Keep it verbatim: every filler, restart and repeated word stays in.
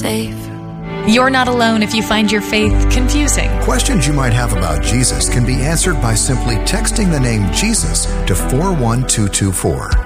safe. You're not alone if you find your faith confusing. Questions you might have about Jesus can be answered by simply texting the name Jesus to four one two two four.